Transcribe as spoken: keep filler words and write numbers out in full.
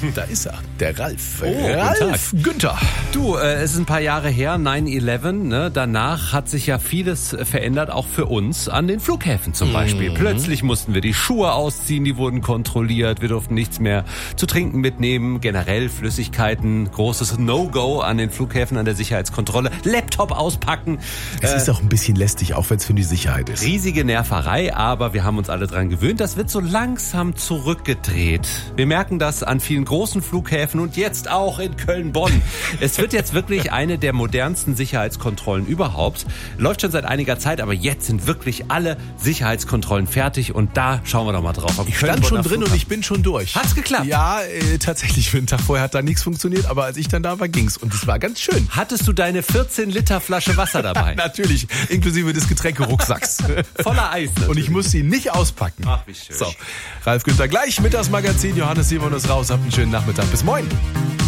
Da ist er, der Ralf. Oh, Ralf Günther. Du, äh, es ist ein paar Jahre her, neun elf, ne? Danach hat sich ja vieles verändert, auch für uns an den Flughäfen zum Beispiel. Mhm. Plötzlich mussten wir die Schuhe ausziehen, die wurden kontrolliert, wir durften nichts mehr zu trinken mitnehmen, generell Flüssigkeiten, großes No-Go an den Flughäfen, an der Sicherheitskontrolle, Laptop auspacken. Es äh, ist auch ein bisschen lästig, auch wenn es für die Sicherheit ist. Riesige Nerverei, aber wir haben uns alle dran gewöhnt. Das wird so langsam zurückgedreht. Wir merken das an vielen großen Flughäfen und jetzt auch in Köln-Bonn. Es wird jetzt wirklich eine der modernsten Sicherheitskontrollen überhaupt. Läuft schon seit einiger Zeit, aber jetzt sind wirklich alle Sicherheitskontrollen fertig und da schauen wir doch mal drauf. Ich stand schon drin und ich bin schon durch. Hat's geklappt? Ja, äh, tatsächlich. Für den Tag vorher hat da nichts funktioniert, aber als ich dann da war, ging's. Und es war ganz schön. Hattest du deine vierzehn Liter Flasche Wasser dabei? Natürlich, inklusive des Getränkerucksacks. Voller Eis natürlich. Und ich muss sie nicht auspacken. Ach, wie schön. So, Ralf Günther gleich mit das Magazin. Johannes Simon ist raus. Habt einen schönen Nachmittag. Bis morgen.